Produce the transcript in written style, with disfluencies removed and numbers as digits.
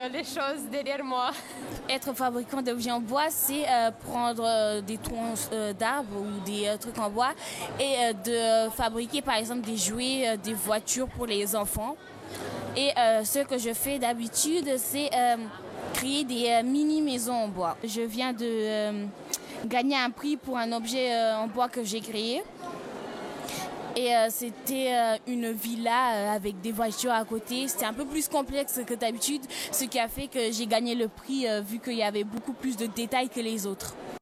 les choses derrière moi. Être fabricant d'objets en bois, c'est prendre des troncs d'arbres ou des trucs en bois et de fabriquer par exemple des jouets, des voitures pour les enfants. Et ce que je fais d'habitude, c'est créer des mini-maisons en bois. Je viens de gagner un prix pour un objet en bois que j'ai créé. Et c'était une villa avec des voitures à côté. C'était un peu plus complexe que d'habitude, ce qui a fait que j'ai gagné le prix vu qu'il y avait beaucoup plus de détails que les autres.